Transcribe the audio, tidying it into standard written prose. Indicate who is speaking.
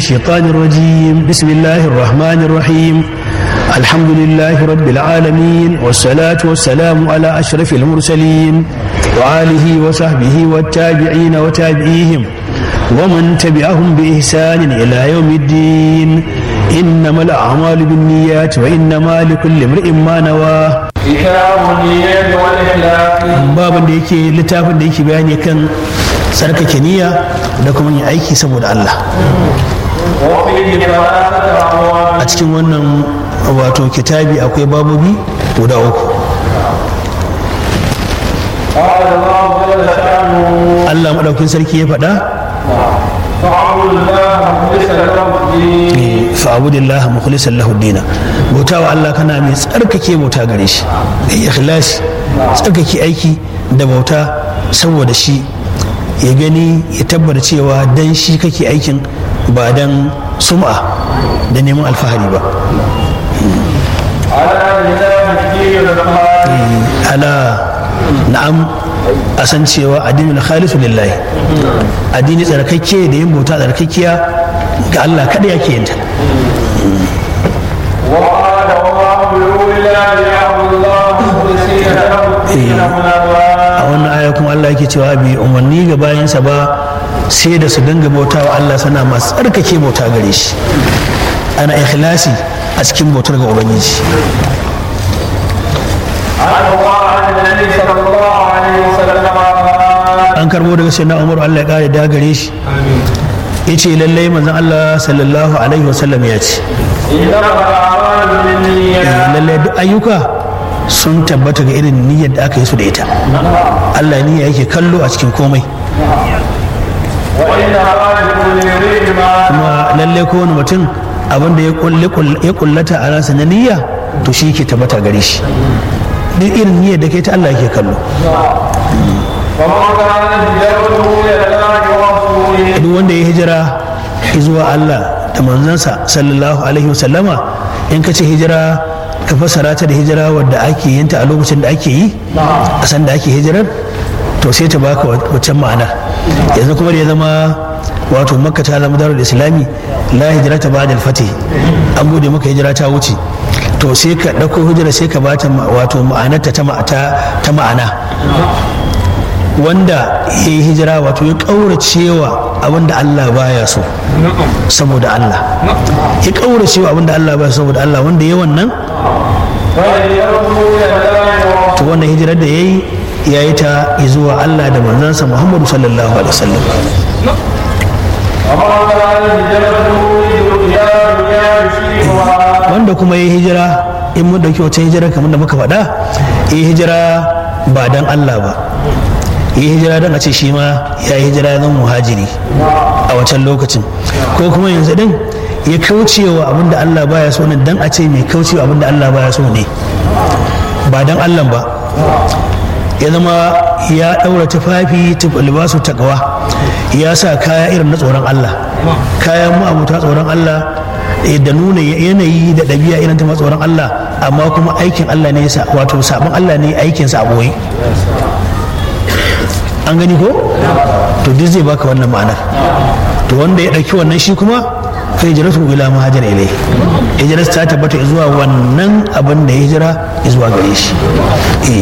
Speaker 1: الشيطان الرجيم بسم الله الرحمن الرحيم الحمد لله رب العالمين والصلاة والسلام على أشرف المرسلين وآله وصحبه والتابعين وتابعيهم ومن تبعهم بإحسان إلى يوم الدين إنما الأعمال بالنيات وإنما لكل امرئ ما نوى babin da yake littafin da yake bayani kan tsarkake niyya da kuma yin aiki saboda Allah a cikin wannan wato kitabi akwai babobi guda uku. Allah maɗaukin sarki ya faɗa fa'abudillaha mukhlisan lahu dina, bauta wa Allah kana mai tsarkake bauta gare shi da ikhlasi, tsarkake aiki da bauta saboda shi, ya gani ya tabbata cewa dan shi kake aikin ba dan sum'a da neman alfahari ba. ala na'am, a san cewa addinin khalisu lillahi, addini tsarkake da yin bauta tsarkakiya ga Allah kada yake yin ta. A wannan aya kuma Allah yake cewa bi umarni ga bayansa ba sai da su dinga bauta wa Allah sana masu tsarkake bauta gare shi, ana ikhlasi a cikin bautar ga ubangiji. An karbo daga sayyidina Umar Allah ya kare da gare shi yace lallai manzon Allah sallallahu alaihi wasallam ya ce lallai duk ayyuka sun tabbata ga irin niyyar da aka yi su da ita. Allah niyya yake kallo a cikin komai, kuma lallai kowane mutum abin da ya kullata a ransa na niyya to shi ke tabbata gare shi. Duk irin niyyar da kai ta Allah yake kallo. Duk wanda ya hijira zuwa Allah da manzansa sallallahu alaihi wasallama, in ka ce hijira ka fassara ta da hijira wadda ake yin ta a lokacin da ake yi a san da ake hijirar, to sai ta baka waccan ma'ana. Yanzu kuma da ya zama wato makka ta zama darul islami, la hijira ta ba'da al-fatih, an bude maka hijira ta wuce, to sai ka ɗauko hijira sai ka bata wato ma'anarta ta ma'ana. Wanda ya yi hijira wato ya ƙauracewa abinda Allah baya so saboda Allah, ya ƙauracewa abinda Allah baya so saboda Allah, wanda ya wannan to wannan hijirar da ya yi ta zuwa Allah da manzansa Muhammadu sallallahu alaihi wasallam. Wanda kuma ya hijira, in mun dauki wata hijira kamar da muka faɗa, ya hijira ba dan Allah ba, ya hijira dan a ce shi ma ya hijira zan muhajiri a wancan lokacin, ko kuma yanzu din ya kaucewa abin da Allah baya so ne dan a ce mai kaucewa abin da Allah baya so ne, ba dan Allah ba. Ya zama ya ɗaura tufafi libasu taqwa, ya sa kaya irin na tsoron Allah, kayan ma'abuta tsoron Allah da nuna yanayi da ɗabi'a irin ta tsoron Allah, amma kuma aikin Allah ne yasa, wato sabon Allah ne aikinsa a boye. An gani ko? To duk zai baka wannan ma'anar. To wanda ya ɗauki wannan shi kuma fa hijratu ila ma hajara ilai, hijrar ta tabbata zuwa wannan abin da ya hijira zuwa gare shi.